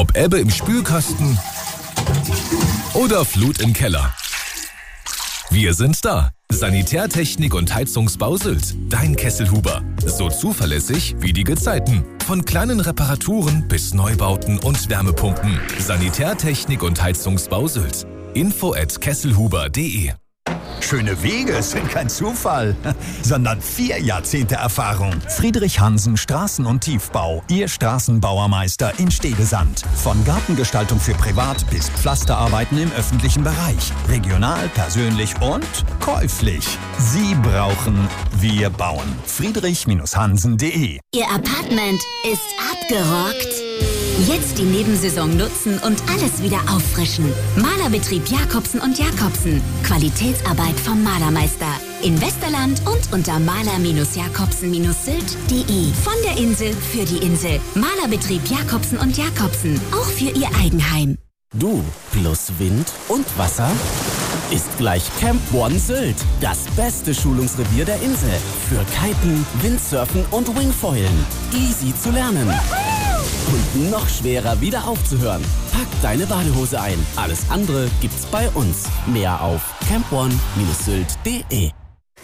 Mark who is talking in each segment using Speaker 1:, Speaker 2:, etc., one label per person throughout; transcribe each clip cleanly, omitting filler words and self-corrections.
Speaker 1: Ob Ebbe im Spülkasten oder Flut im Keller. Wir sind da. Sanitärtechnik und Heizungsbau Sylt. Dein Kesselhuber. So zuverlässig wie die Gezeiten. Von kleinen Reparaturen bis Neubauten und Wärmepumpen. Sanitärtechnik und Heizungsbau Sylt. info@kesselhuber.de.
Speaker 2: Schöne Wege sind kein Zufall, sondern 4 Jahrzehnte Erfahrung. Friedrich Hansen Straßen- und Tiefbau. Ihr Straßenbauermeister in Stedesand. Von Gartengestaltung für Privat bis Pflasterarbeiten im öffentlichen Bereich. Regional, persönlich und käuflich. Sie brauchen, wir bauen. Friedrich-Hansen.de.
Speaker 3: Ihr Apartment ist abgerockt? Jetzt die Nebensaison nutzen und alles wieder auffrischen. Malerbetrieb Jacobsen und Jacobsen. Qualitätsarbeit vom Malermeister. In Westerland und unter maler-jacobsen-sylt.de. Von der Insel für die Insel. Malerbetrieb Jacobsen und Jacobsen. Auch für Ihr Eigenheim.
Speaker 4: Du plus Wind und Wasser ist gleich Camp One Sylt. Das beste Schulungsrevier der Insel. Für Kiten, Windsurfen und Wingfoilen. Easy zu lernen. Und noch schwerer wieder aufzuhören. Pack deine Badehose ein. Alles andere gibt's bei uns. Mehr auf campone-sylt.de.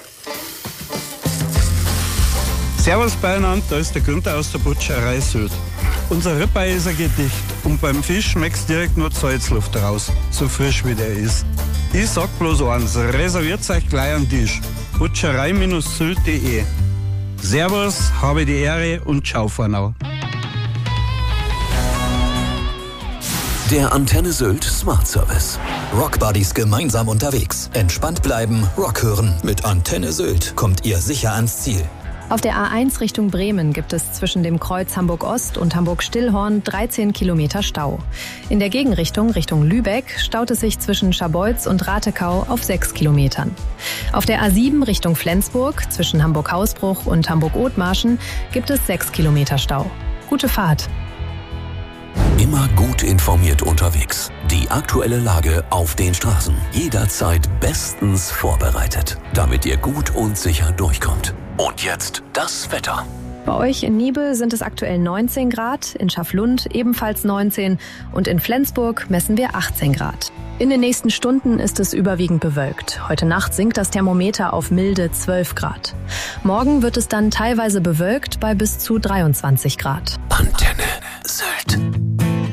Speaker 5: Servus beieinander, da ist der Günther aus der Butcherei Sylt. Unser Ribeye ist ein Gedicht und beim Fisch schmeckt's direkt nur die Salzluft raus, so frisch wie der ist. Ich sag bloß eins, reserviert euch gleich einen Tisch. Butcherei-sylt.de. Servus, habe die Ehre und ciao Vornau.
Speaker 6: Der Antenne Sylt Smart Service. Rockbuddies gemeinsam unterwegs. Entspannt bleiben, Rock hören. Mit Antenne Sylt kommt ihr sicher ans Ziel.
Speaker 7: Auf der A1 Richtung Bremen gibt es zwischen dem Kreuz Hamburg-Ost und Hamburg-Stillhorn 13 Kilometer Stau. In der Gegenrichtung, Richtung Lübeck, staut es sich zwischen Scharbeutz und Ratekau auf 6 Kilometern. Auf der A7 Richtung Flensburg, zwischen Hamburg-Hausbruch und Hamburg-Othmarschen, gibt es 6 Kilometer Stau. Gute Fahrt!
Speaker 6: Immer gut informiert unterwegs. Die aktuelle Lage auf den Straßen. Jederzeit bestens vorbereitet, damit ihr gut und sicher durchkommt. Und jetzt das Wetter.
Speaker 7: Bei euch in Niebel sind es aktuell 19 Grad, in Schaflund ebenfalls 19 und in Flensburg messen wir 18 Grad. In den nächsten Stunden ist es überwiegend bewölkt. Heute Nacht sinkt das Thermometer auf milde 12 Grad. Morgen wird es dann teilweise bewölkt bei bis zu 23 Grad.
Speaker 6: Antenne Sylt.